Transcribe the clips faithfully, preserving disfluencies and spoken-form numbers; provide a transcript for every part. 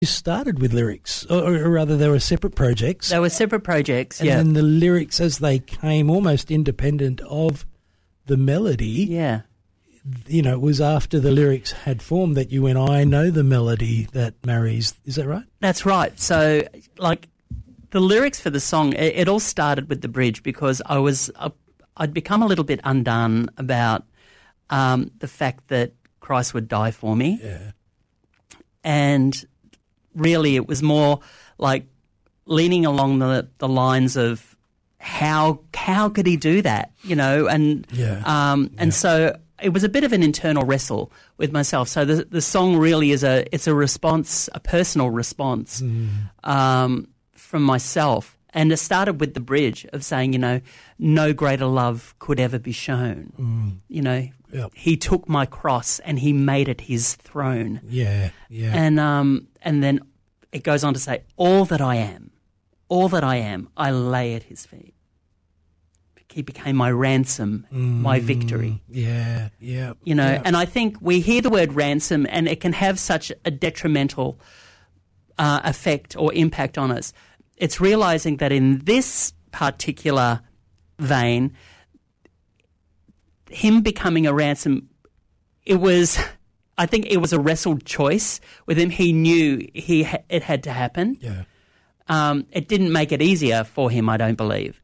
You started with lyrics, or, or rather there were separate projects. They were separate projects, and yeah. And then the lyrics, as they came almost independent of the melody, yeah. you know, it was after the lyrics had formed that you went, I know the melody that marries. Is that right? That's right. So, like, the lyrics for the song, it, it all started with the bridge because I was, uh, I'd become a little bit undone about um, the fact that Christ would die for me. Yeah. And really it was more like leaning along the, the lines of how how could he do that, you know, and yeah. um, and yeah. so it was a bit of an internal wrestle with myself. So the the song really is a it's a response, a personal response mm. um, from myself. And it started with the bridge of saying, you know, no greater love could ever be shown. Mm. You know, yep. he took my cross and he made it his throne. Yeah, yeah. And um, and then it goes on to say, all that I am, all that I am, I lay at his feet. He became my ransom, mm. my victory. Yeah, yeah. You know, yeah. and I think we hear the word ransom and it can have such a detrimental uh, effect or impact on us. It's realizing that in this particular vein, him becoming a ransom, it was, I think it was a wrestled choice with him. He knew he ha- it had to happen. Yeah. Um, it didn't make it easier for him, I don't believe.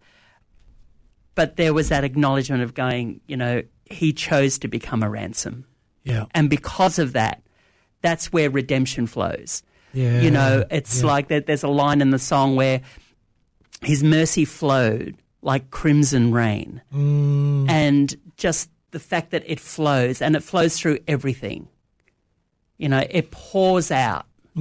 But there was that acknowledgement of going, you know, he chose to become a ransom. Yeah. And because of that, that's where redemption flows. Yeah. You know, it's yeah. like that. There's a line in the song where his mercy flowed like crimson rain. Mm. And just the fact that it flows, and it flows through everything. You know, it pours out.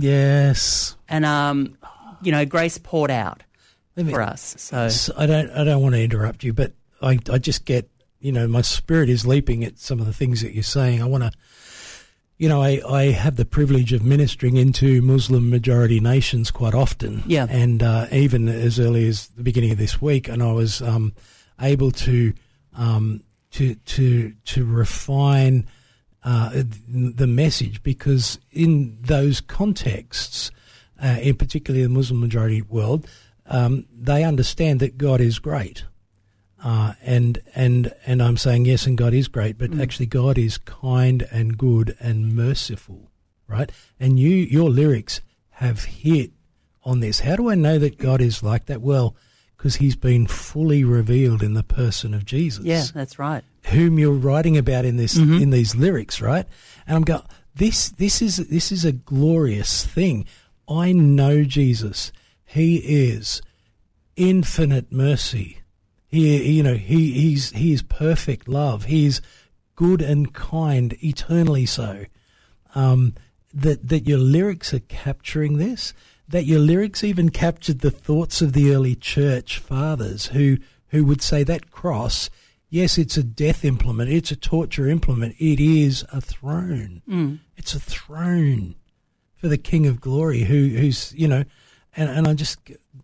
Yes. And, um, you know, grace poured out me, for us. So. so I don't I don't want to interrupt you, but I, I just get, you know, my spirit is leaping at some of the things that you're saying. I want to, you know, I, I have the privilege of ministering into Muslim majority nations quite often. Yeah. And uh, even as early as the beginning of this week, and I was um, able to um, to to to refine uh, the message, because in those contexts, uh, in particularly the Muslim majority world, um, they understand that God is great. Uh, and and and I'm saying yes, and God is great, but mm. actually God is kind and good and merciful, right? And you, your lyrics have hit on this. How do I know that God is like that? Well, because He's been fully revealed in the person of Jesus. Yeah, that's right. Whom you're writing about in this mm-hmm. in these lyrics, right? And I'm going, this this is this is a glorious thing. I know Jesus. He is infinite mercy. He, you know, he he's he is perfect love. He is good and kind, eternally so. Um, that that your lyrics are capturing this. That your lyrics even captured the thoughts of the early church fathers, who who would say that cross, yes, it's a death implement, it's a torture implement. It is a throne. Mm. It's a throne for the King of Glory, who who's you know, and and I just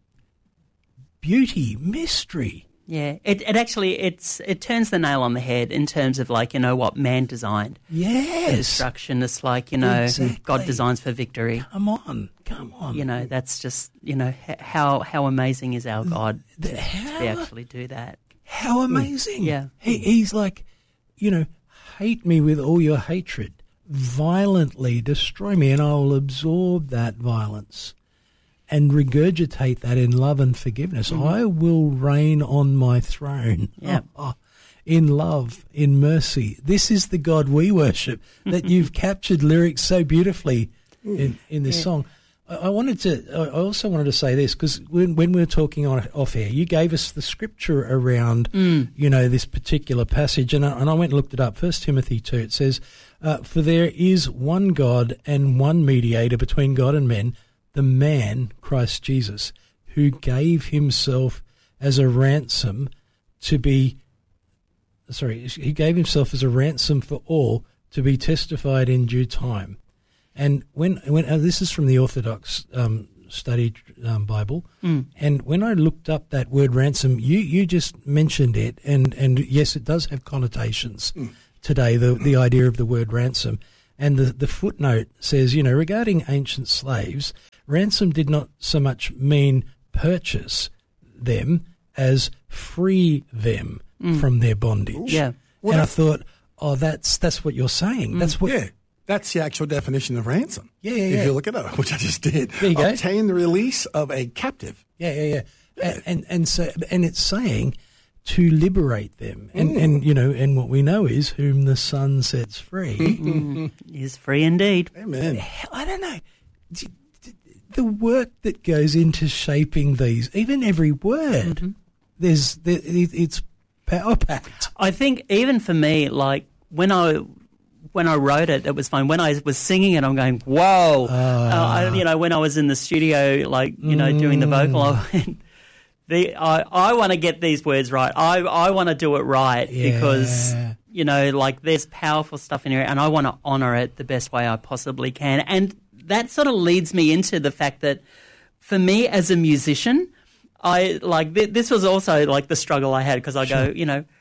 beauty, mystery. Yeah, it it actually it's it turns the nail on the head in terms of, like, you know, what man designed. Yes. Destruction. It's like, you know, exactly. God designs for victory. Come on, come on. You know, that's just, you know, how how amazing is our God the, to, how, to actually do that. How amazing. Yeah. He, he's like, you know, hate me with all your hatred. Violently destroy me, and I will absorb that violence and regurgitate that in love and forgiveness. Mm-hmm. I will reign on my throne. Yep. Oh, oh, in love, in mercy. This is the God we worship, that you've captured lyrics so beautifully in, in this yeah. song. I, I wanted to, I also wanted to say this, because when, when we were talking on off air, you gave us the scripture around, mm. you know, this particular passage, and I, and I went and looked it up. First Timothy two, it says, uh, for there is one God and one mediator between God and men, the man, Christ Jesus, who gave himself as a ransom to be, sorry, he gave himself as a ransom for all to be testified in due time. And when, when uh, this is from the Orthodox um, Study um, Bible, mm. and when I looked up that word ransom, you, you just mentioned it, and, and yes, it does have connotations mm. today, the, the idea of the word ransom. And the, the footnote says, you know, regarding ancient slaves, ransom did not so much mean purchase them as free them mm. from their bondage. Yeah. And I thought, oh, that's that's what you're saying. Mm. That's what. Yeah. That's the actual definition of ransom. Yeah, yeah, If yeah. you look it up, which I just did. There you go. Obtain the release of a captive. Yeah, yeah, yeah. And, and and so and it's saying to liberate them, and mm. and you know, and what we know is whom the Son sets free mm. is free indeed. Amen. I don't know the work that goes into shaping these, even every word. Mm-hmm. There's there, it's power packed. I think even for me, like when I. When I wrote it, it was fine. When I was singing it, I'm going, whoa. Uh, uh, I, you know, when I was in the studio, like, you know, mm. doing the vocal, I went, the, I, I want to get these words right. I, I want to do it right yeah. because, you know, like there's powerful stuff in here and I want to honour it the best way I possibly can. And that sort of leads me into the fact that for me as a musician, I like th- this was also like the struggle I had because I sure. go, you know,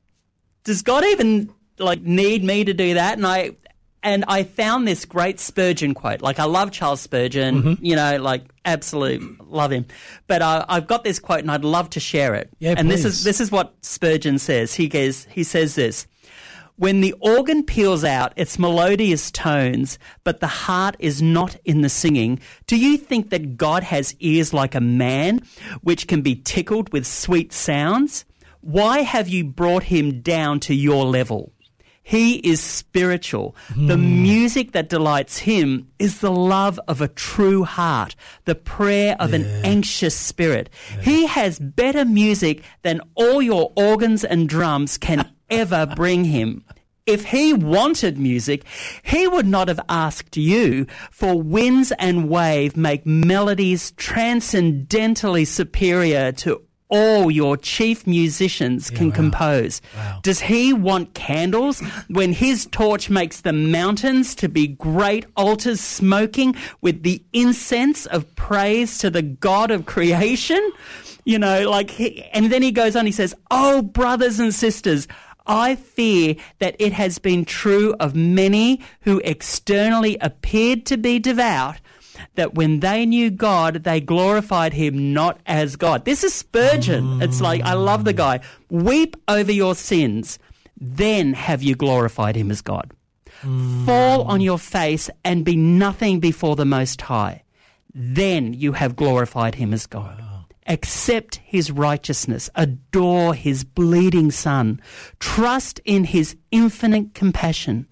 does God even like need me to do that? And I and I found this great Spurgeon quote. Like I love Charles Spurgeon, mm-hmm. you know, like absolutely love him. But uh, I've got this quote and I'd love to share it. Yeah, and please. this is this is what Spurgeon says. He goes, he says this: when the organ peals out its melodious tones, but the heart is not in the singing, do you think that God has ears like a man, which can be tickled with sweet sounds? Why have you brought him down to your level? He is spiritual. Mm. The music that delights him is the love of a true heart, the prayer of yeah. an anxious spirit. Yeah. He has better music than all your organs and drums can ever bring him. If he wanted music, he would not have asked you, for winds and wave make melodies transcendently superior to all your chief musicians yeah, can wow. compose. Wow. Does he want candles when his torch makes the mountains to be great altars smoking with the incense of praise to the God of creation? You know, like, he, and then he goes on, he says, oh, brothers and sisters, I fear that it has been true of many who externally appeared to be devout, that when they knew God, they glorified him not as God. This is Spurgeon. Mm. It's like, I love the guy. Weep over your sins, then have you glorified him as God. Mm. Fall on your face and be nothing before the Most High, then you have glorified him as God. Wow. Accept his righteousness, adore his bleeding Son, trust in his infinite compassion,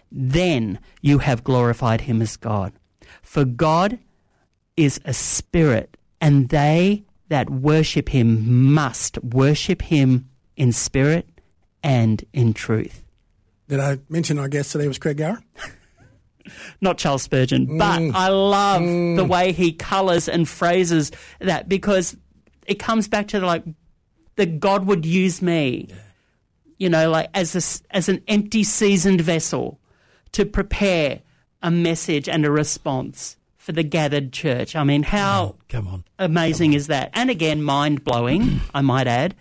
then you have glorified him as God. For God is a spirit, and they that worship him must worship him in spirit and in truth. Did I mention our guest today was Craig Gower? Not Charles Spurgeon, mm. but I love mm. the way he colours and phrases that, because it comes back to the, like, that God would use me, yeah. you know, like as a, as an empty, seasoned vessel to prepare a message and a response for the gathered church. I mean, how oh, come on. amazing come on. is that? And again, mind-blowing, I might add.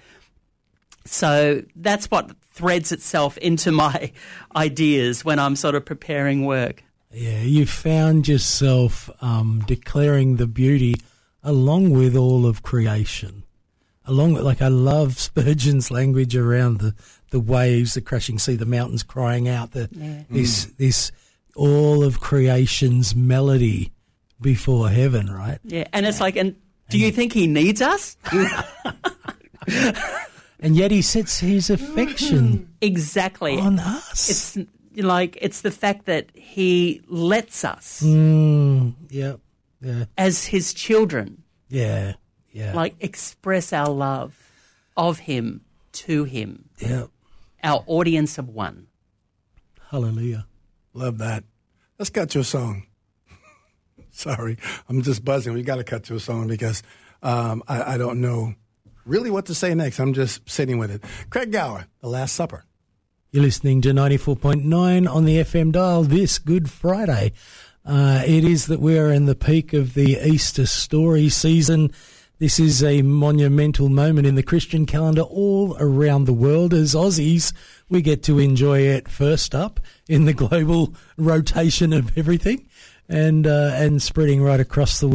So that's what threads itself into my ideas when I'm sort of preparing work. Yeah, you found yourself um, declaring the beauty along with all of creation. Along with, like, I love Spurgeon's language around the, the waves, the crashing sea, the mountains crying out, the yeah. this mm. this all of creation's melody before heaven, right? Yeah, and it's like, and do you think he needs us? And yet he sets his affection exactly on us. It's like, it's the fact that he lets us mm, yeah, yeah. as his children yeah, yeah. like express our love of him to him. Yeah. Our audience of one. Hallelujah. Love that. Let's cut to a song. Sorry, I'm just buzzing. We got to cut to a song because um, I, I don't know really what to say next. I'm just sitting with it. Craig Gower, The Last Supper. You're listening to ninety-four point nine on the F M dial this Good Friday. Uh, it is that we are in the peak of the Easter story season. This is a monumental moment in the Christian calendar all around the world. As Aussies, we get to enjoy it first up in the global rotation of everything and uh, and spreading right across the world.